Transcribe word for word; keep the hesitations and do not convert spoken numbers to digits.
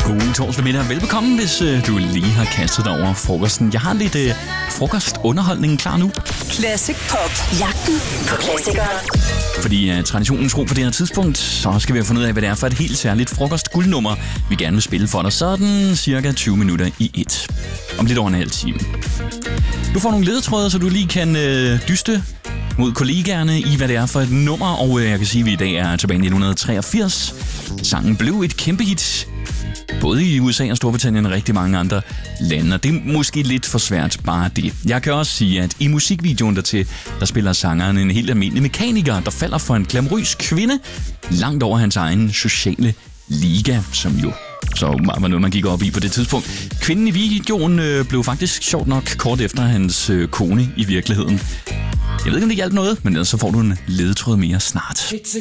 God torsdag middag. Velbekomme, hvis øh, du lige har kastet dig over frokosten. Jeg har lidt øh, frokostunderholdning klar nu. Classic Pop. Jagten på klassikere. Fordi øh, traditionen tro på det her tidspunkt, så skal vi have fundet ud af, hvad det er for et helt særligt frokostguldnummer, vi gerne vil spille for dig. Sådan cirka tyve minutter i et. Om lidt over en halv time. Du får nogle ledetråde, så du lige kan øh, dyste mod kollegaerne i, hvad det er for et nummer. Og øh, jeg kan sige, at vi i dag er tilbage i nitten treogfirs. Sangen blev et kæmpe hit. Både i U S A og Storbritannien og rigtig mange andre lande. Og det er måske lidt for svært, bare det. Jeg kan også sige, at i musikvideoen dertil, der spiller sangeren en helt almindelig mekaniker, der falder for en glamourøs kvinde langt over hans egen sociale liga, som jo så var noget, man gik op i på det tidspunkt. Kvinden i videoen øh, blev faktisk sjovt nok kort efter hans øh, kone i virkeligheden. Jeg ved ikke, om det hjalp noget, men ellers så får du en ledetråd mere snart. It's a